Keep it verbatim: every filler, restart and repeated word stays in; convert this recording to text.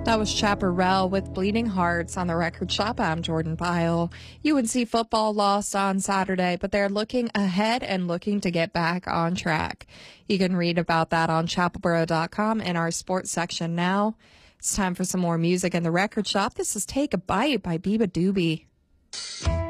That was Chaparral with Bleeding Hearts on the Record Shop. I'm Jordan Pyle. U N C football lost on Saturday, but they're looking ahead and looking to get back on track. You can read about that on chapel boro dot com in our sports section now. It's time for some more music in the Record Shop. This is Take a Bite by Biba Doobie.